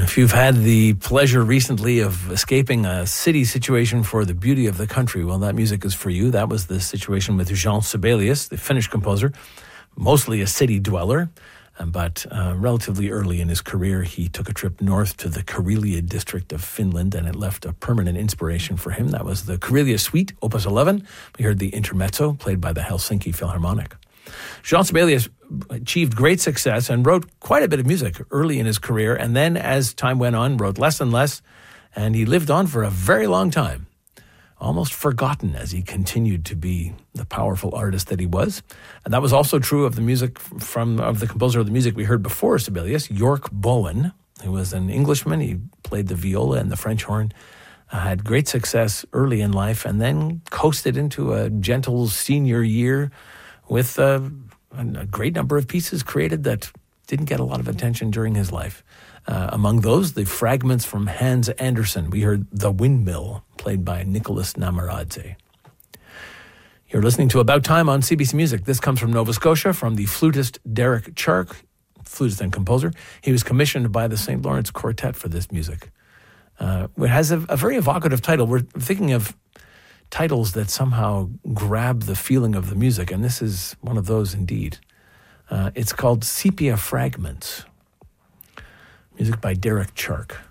If you've had the pleasure recently of escaping a city situation for the beauty of the country, well, that music is for you. That was the situation with Jean Sibelius, the Finnish composer, mostly a city dweller, but relatively early in his career, he took a trip north to the Karelia district of Finland, and it left a permanent inspiration for him. That was the Karelia Suite, Opus 11. We heard the Intermezzo, played by the Helsinki Philharmonic. Jean Sibelius achieved great success and wrote quite a bit of music early in his career, and then as time went on, wrote less and less, and he lived on for a very long time, almost forgotten as he continued to be the powerful artist that he was. And that was also true of the music of the composer of the music we heard before Sibelius, York Bowen, who was an Englishman. He played the viola and the French horn, had great success early in life, and then coasted into a gentle senior year with a great number of pieces created that didn't get a lot of attention during his life. Among those, the fragments from Hans Andersen. We heard The Windmill, played by Nicholas Namaradze. You're listening to About Time on CBC Music. This comes from Nova Scotia, from the flutist Derek Chark, flutist and composer. He was commissioned by the St. Lawrence Quartet for this music. It has a very evocative title. We're thinking of titles that somehow grab the feeling of the music, and this is one of those indeed. It's called Sepia Fragments, music by Derek Chark.